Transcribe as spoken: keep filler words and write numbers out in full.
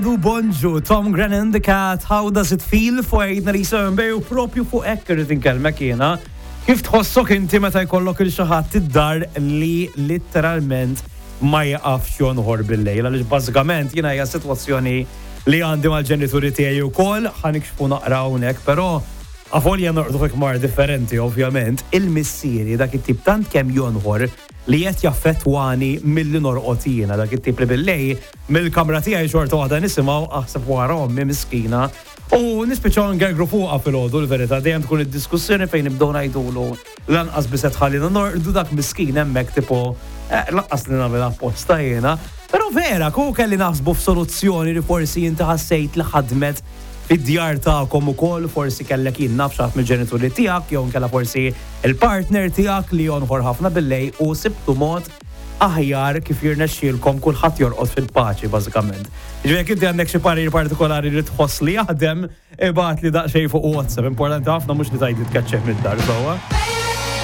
Du bonġu, Tom Grennan, the cat, how does it feel for għidna li sembew propju fuq ekker tinkelmek jena. Kif tħossok inti meta jkollok il-xaħat id-dar li literalment ma jaqafx jonħor bil-lejl, għalix bażikament jena hija situazzjoni li għandi mal-ġenituri tiegħi wkoll, ħanikxfu naqra hawnhekk, però għafolja nordu mar differenti ovvjament, il-missieri dak it-tip tant kemm jonħor li jett jaffettwani mill-li norqotina dak it-tip li bil-lej mill-kamra tiegħi xorta waħda nisimgħu aħseb wara ommi miskina u nispiċċaw ngergru fuqha fil-għodu l-verità dejjem tkun id-diskussjoni fejn nibdew ngħidulu lanqas biset ħallina norqdu dak miskin hemmhekk tipo lanqas li nagħmel apposta jiena. Però vera, ku kelli naħsbu f'soluzzjoni li forsi inti ħassejt li ħadmet id-djar ta'kom ukoll, forsi kellek jinnaf xaħat mill-ġenituri tiegħek, jew kella forsi il-partner tiegħek li jonħor ħafna bil-lej u sibtu mod aħjar kif jirnexxielkom kulħadd jorqod fil-paċi bażikament. Ġifieri inti għandek xi parir partikolari li tħoss li jaħdem ibagħat li daqsxejn fuq WhatsApp, importanti ħafna mhux li tgħid li tkeċċeħ mid-dar sewwa.